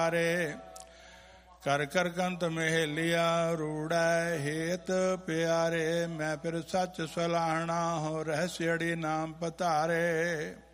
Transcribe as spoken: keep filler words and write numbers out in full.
ਕਰ ਕਰ ਕੰਤ ਮਹਿਲਿਆ ਰੂੜੈ ਹੇਤ ਪਿਆਰੇ। ਮੈਂ ਫਿਰ ਸੱਚ ਸਲਾਹਣਾ ਹੋ ਰਹਿਸਿਅੜੀ ਨਾਮ ਪਤਾਰੇ।